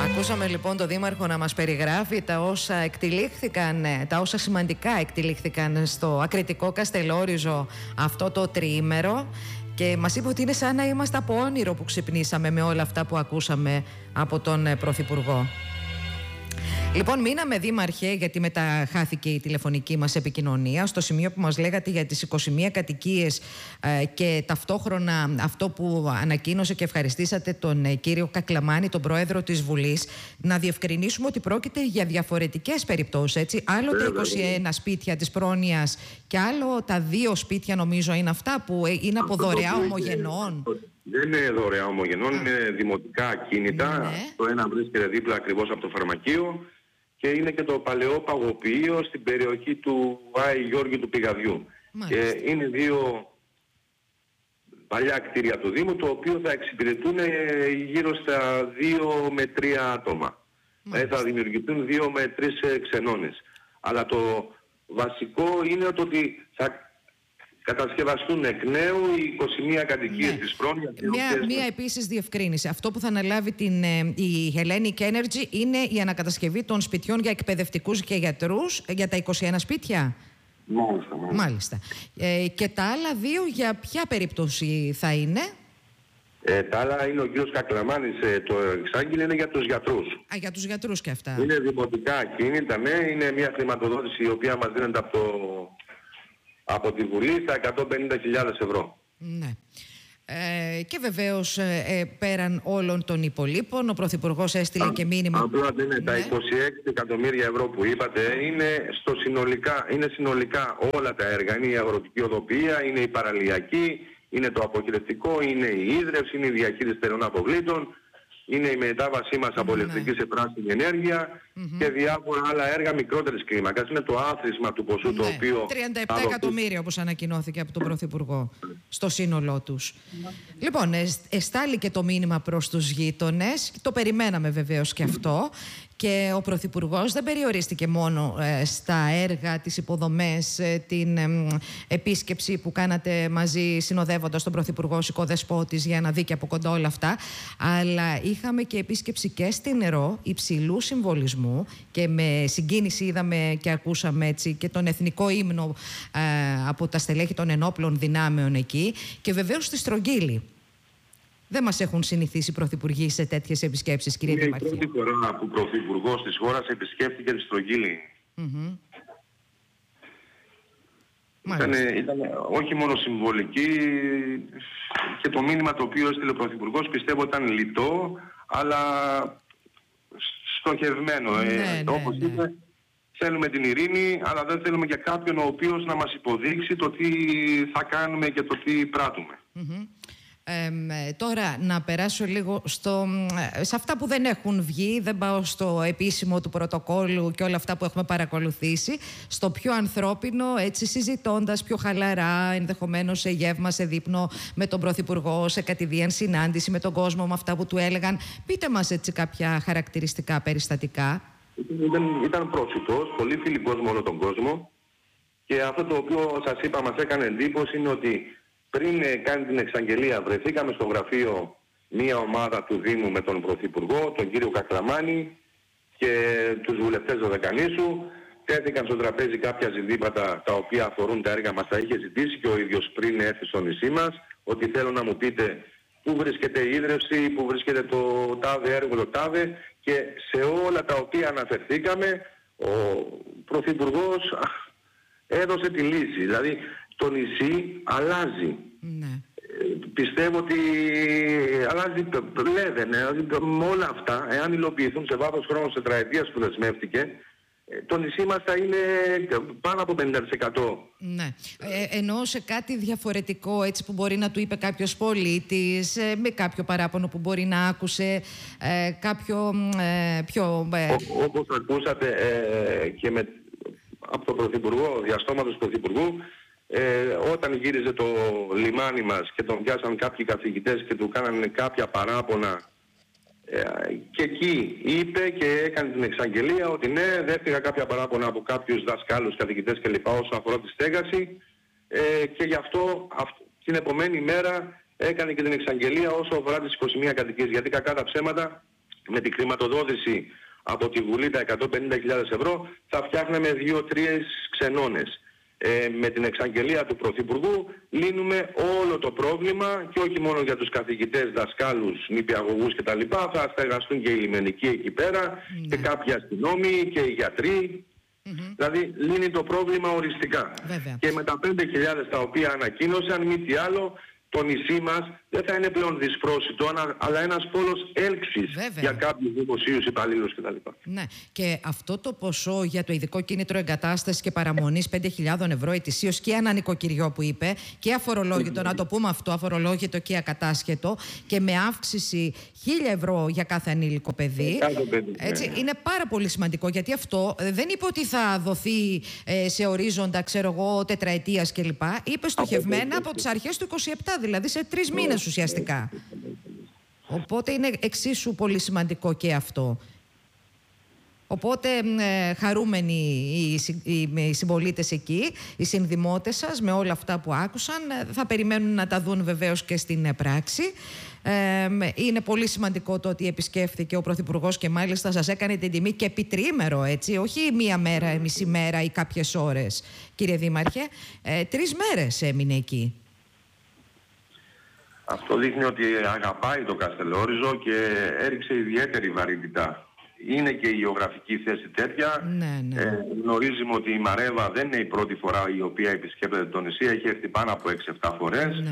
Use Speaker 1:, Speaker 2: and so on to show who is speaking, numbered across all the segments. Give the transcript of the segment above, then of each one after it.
Speaker 1: Ακούσαμε λοιπόν τον Δήμαρχο να μας περιγράφει τα όσα εκτυλίχθηκαν, τα όσα σημαντικά εκτυλίχθηκαν στο Ακριτικό Καστελόριζο αυτό το τριήμερο, και μας είπε ότι είναι σαν να είμαστε από όνειρο που ξυπνήσαμε με όλα αυτά που ακούσαμε από τον Πρωθυπουργό. Λοιπόν, μείναμε, Δήμαρχε, γιατί μετά χάθηκε η τηλεφωνική μας επικοινωνία, στο σημείο που μας λέγατε για τις 21 κατοικίες και ταυτόχρονα αυτό που ανακοίνωσε και ευχαριστήσατε τον κύριο Κακλαμάνη, τον πρόεδρο της Βουλής. Να διευκρινίσουμε ότι πρόκειται για διαφορετικές περιπτώσεις, έτσι. Άλλο τα 21 σπίτια της πρόνοιας και άλλο τα 2 σπίτια, νομίζω, είναι αυτά που είναι από δωρεά ομογενών.
Speaker 2: Δεν είναι δωρεά ομογενών, είναι δημοτικά ακίνητα.
Speaker 1: Ναι.
Speaker 2: Το ένα βρίσκεται δίπλα ακριβώς από το φαρμακείο και είναι και το παλαιό παγωποιείο στην περιοχή του Άη Γιώργη του Πηγαδιού. Και είναι 2 παλιά κτίρια του Δήμου, το οποίο θα εξυπηρετούν γύρω στα 2 με 3 άτομα. Θα δημιουργηθούν 2 με 3 ξενώνες. Αλλά το βασικό είναι ότι θα κατασκευαστούν εκ νέου οι 21 κατοικίες της πρόνοιας.
Speaker 1: Μία επίσης διευκρίνηση. Αυτό που θα αναλάβει η Hellenic Energy είναι η ανακατασκευή των σπιτιών για εκπαιδευτικούς και γιατρούς για τα 21 σπίτια. Μάλιστα. Και τα άλλα 2 για ποια περίπτωση θα είναι?
Speaker 2: Τα άλλα είναι ο κύριος Κακλαμάνης, το εξάγγειλε, είναι για τους γιατρούς.
Speaker 1: Για τους γιατρούς και αυτά.
Speaker 2: Είναι δημοτικά ακίνητα, ναι, είναι μια χρηματοδότηση η οποία μας δίνεται από τη Βουλή στα 150.000 ευρώ.
Speaker 1: Ναι. Και βεβαίως πέραν όλων των υπολείπων ο Πρωθυπουργός έστειλε και μήνυμα.
Speaker 2: Απλά δεν είναι τα 26 εκατομμύρια ευρώ που είπατε, είναι συνολικά όλα τα έργα. Είναι η αγροτική οδοποιία, είναι η παραλιακή, είναι το αποχαιρετικό, είναι η ίδρυυση, είναι η διαχείριση στερεών αποβλήτων, είναι η μετάβασή μας από ηλεκτρική σε πράσινη ενέργεια και διάφορα άλλα έργα μικρότερης κλίμακας. Είναι το άθροισμα του ποσού το οποίο...
Speaker 1: 37 εκατομμύρια όπως ανακοινώθηκε από τον Πρωθυπουργό στο σύνολό τους. Λοιπόν, εστάλει και το μήνυμα προς τους γείτονες. Το περιμέναμε βεβαίως και αυτό. Και ο Πρωθυπουργός δεν περιορίστηκε μόνο στα έργα, τις υποδομές, την επίσκεψη που κάνατε μαζί συνοδεύοντας τον Πρωθυπουργό ως οικοδεσπότης για να δει και από κοντά όλα αυτά, αλλά είχαμε και επίσκεψη και στη Νερό υψηλού συμβολισμού και με συγκίνηση είδαμε και ακούσαμε έτσι και τον εθνικό ύμνο από τα στελέχη των ενόπλων δυνάμεων εκεί, και βεβαίως στη Στρογγύλη. Δεν μας έχουν συνηθίσει οι πρωθυπουργοί σε τέτοιες επισκέψεις, κύριε Δήμαρχε.
Speaker 2: Είναι η πρώτη φορά που ο πρωθυπουργός της χώρας επισκέφθηκε τη Στρογγύλη. Ήταν όχι μόνο συμβολική, και το μήνυμα το οποίο έστειλε ο πρωθυπουργός πιστεύω ήταν λιτό, αλλά στοχευμένο. Όπως είπε, θέλουμε την ειρήνη, αλλά δεν θέλουμε και κάποιον ο οποίος να μας υποδείξει το τι θα κάνουμε και το τι πράττουμε.
Speaker 1: Τώρα να περάσω λίγο σε αυτά που δεν έχουν βγει, δεν πάω στο επίσημο του πρωτοκόλλου και όλα αυτά που έχουμε παρακολουθήσει, στο πιο ανθρώπινο, έτσι συζητώντας πιο χαλαρά, ενδεχομένως σε γεύμα, σε δείπνο με τον Πρωθυπουργό, σε κατηδίαν συνάντηση με τον κόσμο, με αυτά που του έλεγαν. Πείτε μας έτσι κάποια χαρακτηριστικά περιστατικά.
Speaker 2: Ήταν πρόσιτος, πολύ φιλικός με όλο τον κόσμο, και αυτό το οποίο σας είπα μας έκανε εντύπωση είναι ότι πριν κάνει την εξαγγελία βρεθήκαμε στο γραφείο μία ομάδα του Δήμου με τον Πρωθυπουργό, τον κύριο Κακλαμάνη και τους βουλευτές Δωδεκανήσου. Τέθηκαν στο τραπέζι κάποια ζητήματα τα οποία αφορούν τα έργα μας. Τα είχε ζητήσει και ο ίδιος πριν έρθει στο νησί μας, ότι θέλω να μου πείτε πού βρίσκεται η ίδρυυση, πού βρίσκεται το τάδε έργο, το τάδε, και σε όλα τα οποία αναφερθήκαμε ο Πρωθυπουργός έδωσε τη λύση. Δηλαδή το νησί αλλάζει. Πιστεύω ότι αλλάζει πλέον. Δηλαδή με όλα αυτά, εάν υλοποιηθούν σε βάθος χρόνου, σε τετραετίας που δεσμεύτηκε, το νησί μας θα είναι πάνω από 50%.
Speaker 1: Ναι. Εννοώ σε κάτι διαφορετικό, έτσι, που μπορεί να του είπε κάποιος πολίτης, με κάποιο παράπονο που μπορεί να άκουσε, κάποιο πιο...
Speaker 2: Όπως ακούσατε και από τον Πρωθυπουργό, διαστόματος του Πρωθυπουργού, όταν γύριζε το λιμάνι μας και τον πιάσαν κάποιοι καθηγητές και του κάνανε κάποια παράπονα, και εκεί είπε και έκανε την εξαγγελία ότι ναι, δέχτηκα κάποια παράπονα από κάποιους δασκάλους, καθηγητές κλπ. Όσον αφορά τη στέγαση, και γι' αυτό την επομένη μέρα έκανε και την εξαγγελία όσο αφορά τις 21 κατοικίες. Γιατί κακά τα ψέματα με τη χρηματοδότηση από τη Βουλή τα 150.000 ευρώ θα φτιάχναμε 2-3 ξενώνες. Με την εξαγγελία του Πρωθυπουργού λύνουμε όλο το πρόβλημα και όχι μόνο για τους καθηγητές, δασκάλους, νηπιαγωγούς κτλ. Θα στεγαστούν και οι λιμενικοί εκεί πέρα και κάποιοι αστυνόμοι και οι γιατροί. Δηλαδή λύνει το πρόβλημα οριστικά.
Speaker 1: Βέβαια.
Speaker 2: Και με τα 5.000 τα οποία ανακοίνωσαν, μη τι άλλο, το νησί μας δεν θα είναι πλέον δυσπρόσιτο, αλλά ένας πόλος έλξης για κάποιους δημοσίους υπαλλήλους κτλ.
Speaker 1: Ναι, και αυτό το ποσό για το ειδικό κίνητρο εγκατάστασης και παραμονής 5.000 ευρώ ετησίως και ένα νοικοκυριό που είπε, και αφορολόγητο, να το πούμε αυτό, αφορολόγητο και ακατάσχετο, και με αύξηση 1.000 ευρώ για κάθε ανήλικο παιδί. Έτσι, είναι πάρα πολύ σημαντικό, γιατί αυτό δεν είπε ότι θα δοθεί σε ορίζοντα, ξέρω εγώ, τετραετίας κλπ. Είπε στοχευμένα από τις αρχές του 27, δηλαδή σε 3 μήνες ουσιαστικά. Οπότε είναι εξίσου πολύ σημαντικό και αυτό. Οπότε χαρούμενοι οι συμπολίτες εκεί, οι συνδημότες σας, με όλα αυτά που άκουσαν, θα περιμένουν να τα δουν βεβαίως και στην πράξη. Είναι πολύ σημαντικό το ότι επισκέφθηκε ο Πρωθυπουργός και μάλιστα σας έκανε την τιμή και επί τριήμερο, έτσι, όχι μία μέρα, μισή μέρα ή κάποιες ώρες, κύριε Δήμαρχε. 3 μέρες έμεινε εκεί.
Speaker 2: Αυτό δείχνει ότι αγαπάει το Καστελόριζο και έριξε ιδιαίτερη βαρύτητα. Είναι και η γεωγραφική θέση τέτοια. Γνωρίζουμε ότι η Μαρέβα δεν είναι η πρώτη φορά η οποία επισκέπτεται το νησί. Έχει έρθει πάνω από 6-7 φορές.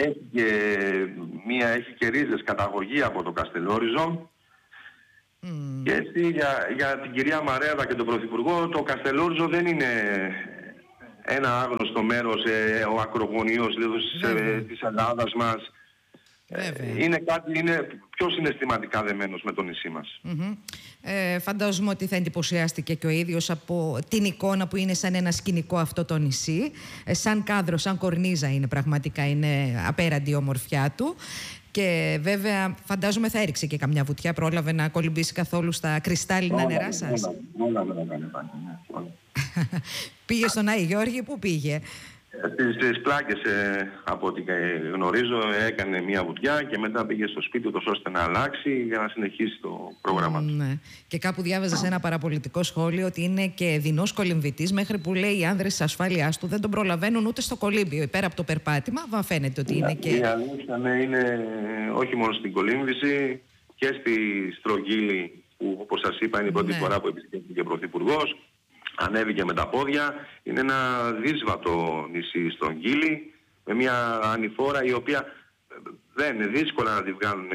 Speaker 2: Έχει και ρίζες καταγωγή από το Καστελόριζο. Και έτσι για την κυρία Μαρέβα και τον Πρωθυπουργό, το Καστελόριζο δεν είναι ένα άγνωστο μέρος, ο ακρογωνίος της Ελλάδας μας. Είναι πιο συναισθηματικά δεμένος με το νησί μας.
Speaker 1: Φαντάζομαι ότι θα εντυπωσιάστηκε και ο ίδιος από την εικόνα που είναι σαν ένα σκηνικό αυτό το νησί. Σαν κάδρο, σαν κορνίζα είναι πραγματικά, είναι απέραντη η ομορφιά του. Και βέβαια φαντάζομαι θα έριξε και καμιά βουτιά, πρόλαβε να κολυμπήσει καθόλου στα κρυστάλλινα νερά σας?
Speaker 2: Όλα.
Speaker 1: Πήγε στον Άη Γιώργη, πού πήγε?
Speaker 2: Στις πλάκες, από ό,τι γνωρίζω, έκανε μια βουτιά και μετά πήγε στο σπίτι του ώστε να αλλάξει για να συνεχίσει το πρόγραμμα του.
Speaker 1: Ναι. Και κάπου διάβαζα σε ένα παραπολιτικό σχόλιο ότι είναι και δεινός κολυμβητής, μέχρι που λέει οι άνδρες της ασφάλειάς του δεν τον προλαβαίνουν ούτε στο κολύμπιο. Πέρα από το περπάτημα, φαίνεται ότι είναι και...
Speaker 2: Η αλήθεια είναι όχι μόνο στην κολύμβηση και στη στρογγύλη, που όπως σας είπα είναι η πρώτη φορά που επισκέφθηκε ο Πρωθυπουργός. Ανέβηκε με τα πόδια. Είναι ένα δύσβατο νησί Στρογγύλη, με μια ανηφόρα η οποία δεν είναι δύσκολα να τη βγάλουν.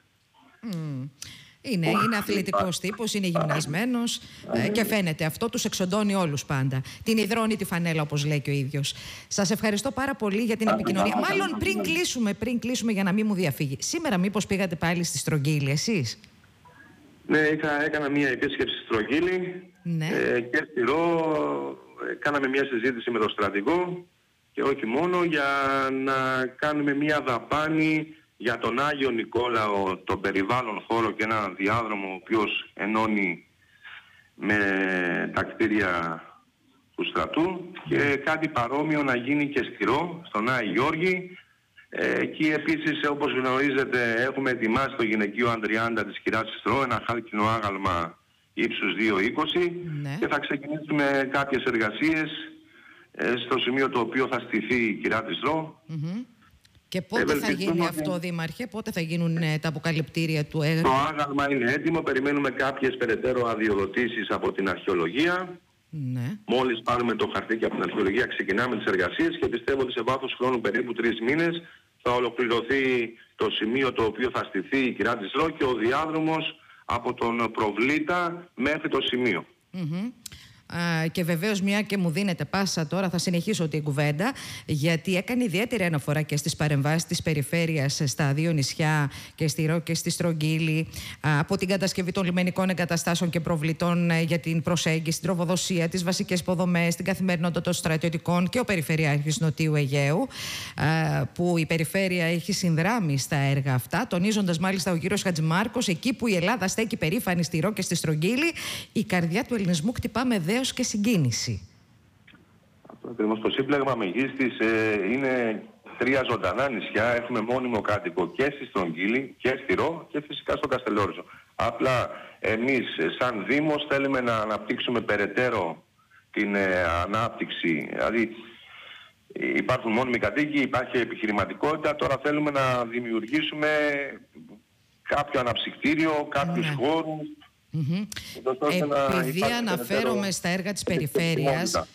Speaker 1: Είναι αθλητικός τύπος, είναι γυμνασμένος και φαίνεται αυτό, τους εξοντώνει όλους πάντα. Την υδρώνει τη φανέλα, όπως λέει και ο ίδιος. Σας ευχαριστώ πάρα πολύ για την επικοινωνία. Μάλλον πριν κλείσουμε για να μην μου διαφύγει. Σήμερα μήπως πήγατε πάλι στη Στρογγύλη εσείς?
Speaker 2: Ναι, έκανα μια επίσκεψη στη Στρογγύλη και στη Ρο. Κάναμε μια συζήτηση με τον στρατηγό και όχι μόνο, για να κάνουμε μια δαπάνη για τον Άγιο Νικόλαο, τον περιβάλλον χώρο και ένα διάδρομο ο οποίος ενώνει με τα κτίρια του στρατού, και κάτι παρόμοιο να γίνει και στη Ρο, στον Άη Γιώργη. Εκεί επίσης, όπως γνωρίζετε, έχουμε ετοιμάσει το γυναικείο Αντριάντα της κυράς της Ρο, ένα χάλκινο άγαλμα ύψους 2,20 και θα ξεκινήσουμε κάποιες εργασίες στο σημείο το οποίο θα στηθεί η κυρά της Ρο.
Speaker 1: Και πότε θα γίνει αυτό, Δήμαρχε, πότε θα γίνουν τα αποκαλυπτήρια του έργου?
Speaker 2: Το άγαλμα είναι έτοιμο, περιμένουμε κάποιες περαιτέρω αδειοδοτήσεις από την αρχαιολογία. Μόλις πάρουμε το χαρτί και από την αρχαιολογία ξεκινάμε τις εργασίες και πιστεύω ότι σε βάθος χρόνου περίπου 3 μήνες θα ολοκληρωθεί το σημείο το οποίο θα στηθεί η κυρά της Ρο και ο διάδρομος από τον Προβλήτα μέχρι το σημείο.
Speaker 1: Και βεβαίως, μια και μου δίνετε πάσα τώρα, θα συνεχίσω την κουβέντα, γιατί έκανε ιδιαίτερη αναφορά και στις παρεμβάσεις της περιφέρειας στα δύο νησιά, και στη Ρο και στη Στρογγύλη, από την κατασκευή των λιμενικών εγκαταστάσεων και προβλητών για την προσέγγιση, την τροφοδοσία, τις βασικές υποδομές, την καθημερινότητα των στρατιωτικών και ο Περιφερειάρχης Νοτιού Αιγαίου, που η περιφέρεια έχει συνδράμει στα έργα αυτά, τονίζοντας μάλιστα ο κύριος Χατζημάρκος, εκεί που η Ελλάδα στέκει περήφανη στη Ρο και στη Στρογγύλη, η καρδιά του ελληνισμού χτυπά με δέος και συγκίνηση.
Speaker 2: Αυτό ακριβώς, το σύμπλεγμα μεγίστης είναι 3 ζωντανά νησιά, έχουμε μόνιμο κάτοικο και στη Στρογγύλη και στη Ρο και φυσικά στο Καστελόριζο. Απλά εμείς σαν Δήμος θέλουμε να αναπτύξουμε περαιτέρω την ανάπτυξη. Δηλαδή υπάρχουν μόνιμοι κατοίκοι, υπάρχει επιχειρηματικότητα, τώρα θέλουμε να δημιουργήσουμε κάποιο αναψυκτήριο, κάποιους χώρους.
Speaker 1: Επειδή αναφέρομαι στα έργα της περιφέρειας,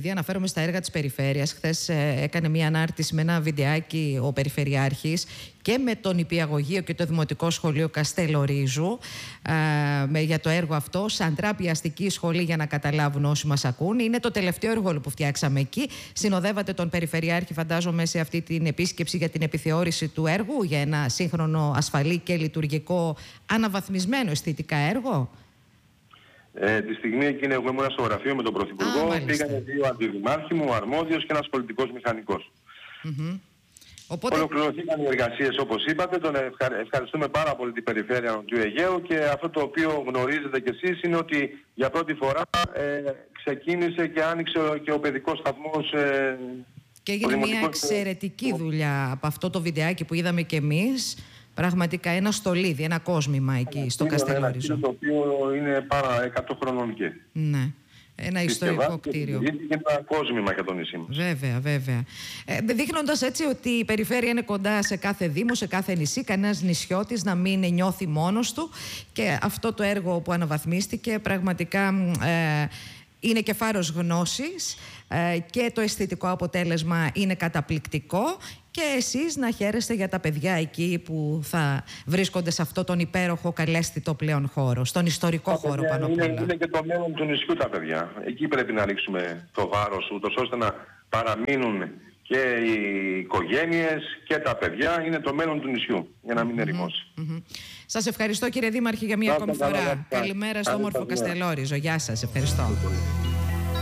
Speaker 1: χθες έκανε μια ανάρτηση με ένα βιντεάκι ο Περιφερειάρχης και με τον Νηπιαγωγείο και το Δημοτικό Σχολείο Καστελορίζου για το έργο αυτό, Σαντρά Πιαστική Σχολή, για να καταλάβουν όσοι μας ακούν. Είναι το τελευταίο έργο που φτιάξαμε εκεί. Συνοδεύατε τον Περιφερειάρχη, φαντάζομαι, σε αυτή την επίσκεψη για την επιθεώρηση του έργου, για ένα σύγχρονο, ασφαλή και λειτουργικό, αναβαθμισμένο αισθητικά έργο.
Speaker 2: Τη στιγμή εκείνη εγώ ήμουν στο γραφείο με τον Πρωθυπουργό, πήγανε 2 αντιδημάρχοι μου, ο αρμόδιος και ένας πολιτικός μηχανικός.
Speaker 1: Οπότε...
Speaker 2: Ολοκληρωθήκαν οι εργασίες όπως είπατε, ευχαριστούμε πάρα πολύ την Περιφέρεια του Αιγαίου, και αυτό το οποίο γνωρίζετε κι εσείς είναι ότι για πρώτη φορά ξεκίνησε και άνοιξε και ο παιδικός σταθμός.
Speaker 1: Και έγινε μια εξαιρετική δουλειά από αυτό το βιντεάκι που είδαμε κι εμείς. Πραγματικά ένα στολίδι, ένα κόσμημα εκεί στο Καστελόριζο.
Speaker 2: Το οποίο είναι πάρα 100 χρονών και.
Speaker 1: Ναι. Ένα ιστορικό κτίριο.
Speaker 2: Και ένα κόσμημα για το νησί μας.
Speaker 1: Βέβαια, βέβαια. Δείχνοντας έτσι ότι η περιφέρεια είναι κοντά σε κάθε δήμο, σε κάθε νησί, κανένας νησιώτης να μην νιώθει μόνος του. Και αυτό το έργο που αναβαθμίστηκε πραγματικά είναι και φάρος γνώσης, και το αισθητικό αποτέλεσμα είναι καταπληκτικό, και εσείς να χαίρεστε για τα παιδιά εκεί που θα βρίσκονται σε αυτό τον υπέροχο, καλέσθητο πλέον χώρο, στον ιστορικό χώρο πάνω απ' όλα.
Speaker 2: Είναι και το μέλλον του νησιού τα παιδιά. Εκεί πρέπει να ρίξουμε το βάρος, ούτως ώστε να παραμείνουν και οι οικογένειες και τα παιδιά. Είναι το μέλλον του νησιού, για να μην ερημώσει.
Speaker 1: Σας ευχαριστώ, κύριε Δήμαρχε, για μία ακόμη φορά. Καλημέρα στο όμορφο Καστελόριζο. Γεια σας, ευχαριστώ.